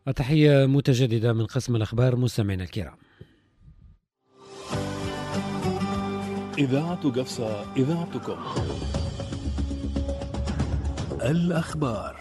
تحية متجددة من قسم الأخبار مستمعينا الكرام. إذاعة قفصة، إذاعتكم. الأخبار.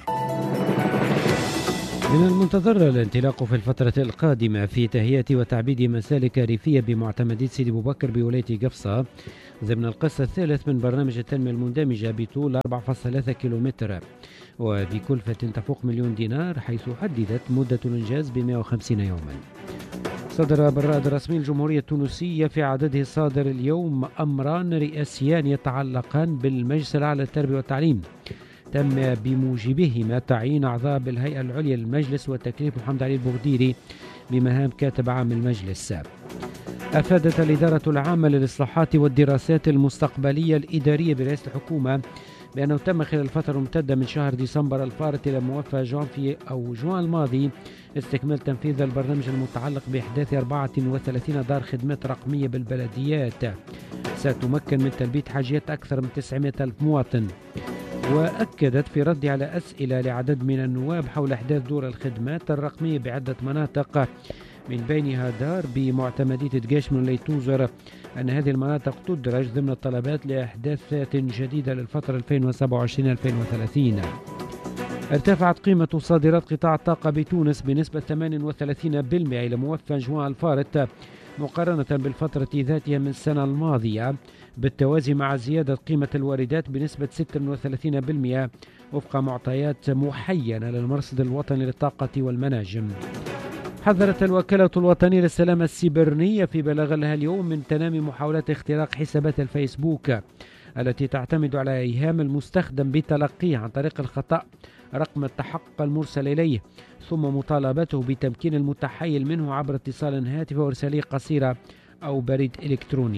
من المنتظر الانطلاق في الفترة القادمة في تهيئة وتعبيد مسالك ريفية بمعتمدية سيدي أبو بكر بولاية قفصة ضمن القسط الثالث من برنامج التنمية المندمجة بطول 4.3 كيلومتر وبكلفة تفوق $1,000,000، حيث حددت مدة الإنجاز ب150 يوما. صدر بالرائد الرسمي الجمهورية التونسية في عدده الصادر اليوم أمران رئاسيان يتعلقان بالمجلس الأعلى للتربية والتعليم، تم بموجبهما تعيين أعضاء بالهيئة العليا للمجلس وتكليف محمد علي البغديري بمهام كاتب عام المجلس. أفادت الإدارة العامة للإصلاحات والدراسات المستقبلية الإدارية برئاسة الحكومة بأنه تم خلال الفترة الممتدة من شهر ديسمبر الفارط إلى موافق جوان الماضي استكمال تنفيذ البرنامج المتعلق بإحداث 34 دار خدمات رقمية بالبلديات ستمكن من تلبية حاجيات أكثر من 900 ألف مواطن. وأكدت في رد على أسئلة لعدد من النواب حول إحداث دور الخدمات الرقمية بعدة مناطق من بينها دار بمعتمدية دقاش من ولاية توزر أن هذه المناطق تدرج ضمن الطلبات لإحداثات جديدة للفترة 2027-2030. ارتفعت قيمة صادرات قطاع الطاقة بتونس بنسبة 38% إلى موفى جوان الفارط مقارنة بالفترة ذاتها من السنة الماضية، بالتوازي مع زيادة قيمة الواردات بنسبة 36% وفق معطيات محينة للمرصد الوطني للطاقة والمناجم. حذرت الوكالة الوطنية للسلامة السيبرانية في بلاغ لها اليوم من تنامي محاولات اختراق حسابات الفيسبوك التي تعتمد على إيهام المستخدم بتلقيه عن طريق الخطأ رقم التحقق المرسل إليه ثم مطالبته بتمكين المتحيل منه عبر اتصال هاتفي ورسالة قصيرة أو بريد إلكتروني.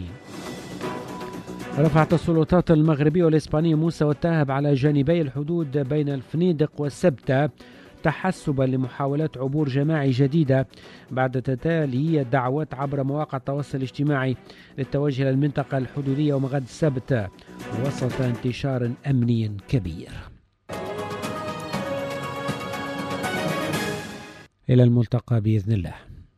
رفعت السلطات المغربية والإسبانية مستوى التهاب على جانبي الحدود بين الفنيدق والسبتة تحسبا لمحاولات عبور جماعي جديدة بعد تتالي دعوات عبر مواقع التواصل الاجتماعي للتوجه إلى المنطقة الحدودية ومغد السبت وسط انتشار أمني كبير. إلى الملتقى بإذن الله.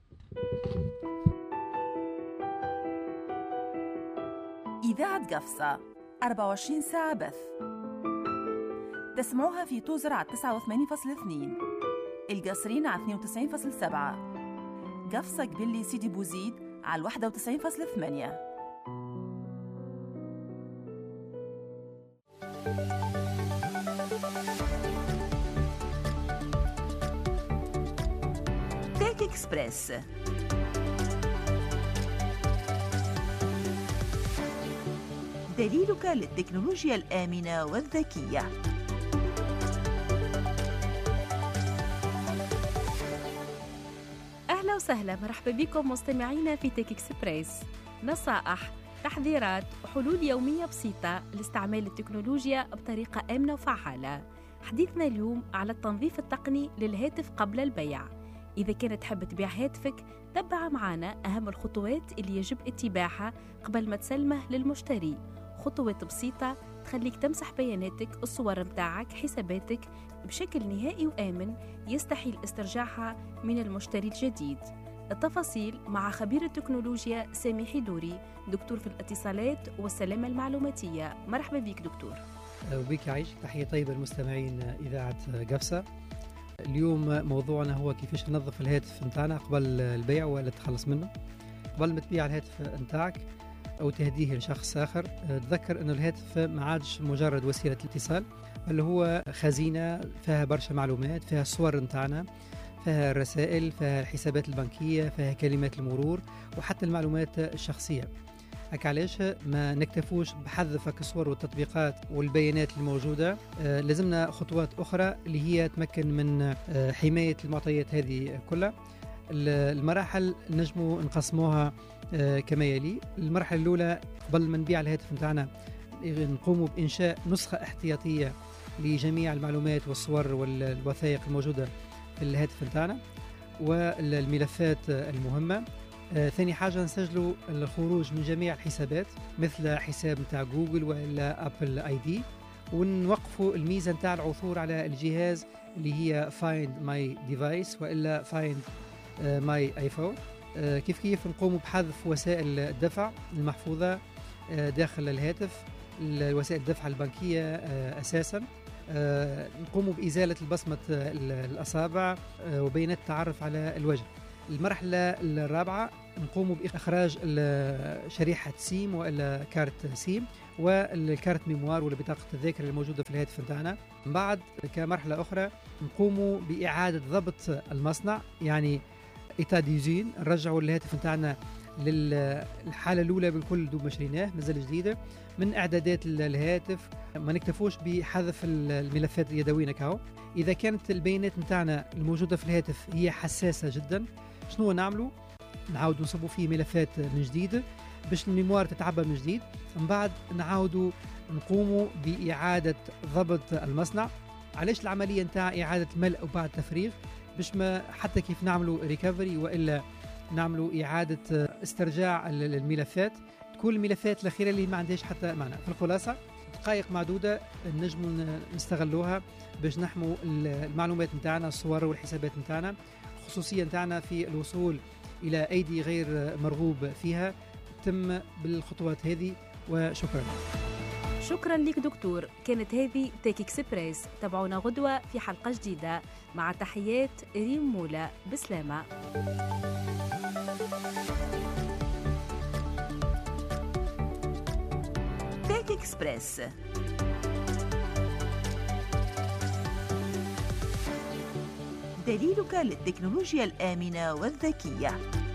إذاعة قفصة 24 ساعة بث، تسمعوها في توزر على 89.2، القصرين على 92.7، قفصة قبلي سيدي بوزيد على 91.8. تيك إكسبريس، دليلك للتكنولوجيا الآمنة والذكية. أهلا وسهلا، مرحبا بكم مستمعينا في تيك إكسبريس، نصائح، تحذيرات وحلول يومية بسيطة لاستعمال التكنولوجيا بطريقة آمنة وفعالة. حديثنا اليوم على التنظيف التقني للهاتف قبل البيع. إذا كنت تحب تبيع هاتفك تبع معنا أهم الخطوات اللي يجب اتباعها قبل ما تسلمه للمشتري. خطوات بسيطة تخليك تمسح بياناتك، الصور متاعك، حساباتك بشكل نهائي وآمن يستحيل استرجاعها من المشتري الجديد. التفاصيل مع خبير التكنولوجيا سامي حيدوري، دكتور في الاتصالات والسلامة المعلوماتية. مرحبا بك دكتور. وبك عايش، تحية طيبة المستمعين إذاعة قفصة. اليوم موضوعنا هو كيفاش ننظف الهاتف متاعنا قبل البيع ولا التخلص منه. قبل ما تبيع الهاتف متاعك أو تهديه لشخص آخر، تذكر أنه الهاتف ما عادش مجرد وسيلة اتصال، بل هو خزينة فيها برشا معلومات، فيها الصور متاعنا، فيها الرسائل، فيها الحسابات البنكية، فيها كلمات المرور وحتى المعلومات الشخصية. علاش ما نكتفوش بحذف الصور والتطبيقات والبيانات الموجودة، لازمنا خطوات أخرى اللي هي تمكن من حماية المعطيات هذه كلها. المراحل نجموا نقسموها كما يلي. المرحلة الأولى قبل ما نبيع الهاتف متاعنا نقوموا بإنشاء نسخة احتياطية لجميع المعلومات والصور والوثائق الموجودة في الهاتف متاعنا والملفات المهمة. ثاني حاجة نسجلوا الخروج من جميع الحسابات مثل حساب متاع جوجل ولا أبل آي دي ونوقفوا الميزة نتاع العثور على الجهاز اللي هي Find My Device وإلا Find My iPhone. كيف نقوموا بحذف وسائل الدفع المحفوظة داخل الهاتف، وسائل الدفع البنكية أساسا. نقوموا بإزالة البصمة الأصابع وبيانات التعرف على الوجه. المرحلة الرابعة نقوموا بإخراج شريحة سيم وإلا كارت سيم والكارت ميموار ولا بطاقة الذاكرة الموجودة في الهاتف نتاعنا. من بعد كمرحلة أخرى نقوموا بإعادة ضبط المصنع، يعني إيتاديزين، نرجعوا الهاتف نتاعنا للحالة الأولى بالكل دوب ما شريناه مازال جديدة. من إعدادات الهاتف ما نكتفوش بحذف الملفات اليدوية كاو. إذا كانت البيانات نتاعنا الموجودة في الهاتف هي حساسة جدا، شنو نعملوا؟ نعاودوا نصبوا فيه ملفات من جديد باش الميموار تتعبى من جديد. من بعد نعاودوا نقوموا بإعادة ضبط المصنع. علاش العملية نتاع إعادة ملء وبعد تفريغ؟ باش ما حتى كيف نعملوا ريكفري وإلا نعملوا إعادة استرجاع الملفات تكون الملفات الأخيرة اللي ما عندهاش حتى معنى. في الخلاصة دقائق معدودة نجموا نستغلوها باش نحموا المعلومات نتاعنا، الصور والحسابات نتاعنا، الخصوصية نتاعنا في الوصول إلى أيدي غير مرغوب فيها. تم بالخطوات هذه وشكرا. شكرا لك دكتور. كانت هذه تيك اكسبريس. تابعونا غدوة في حلقة جديدة. مع تحيات ريم مولا. بسلامة. تيك اكسبريس، دليلك للتكنولوجيا الآمنة والذكية.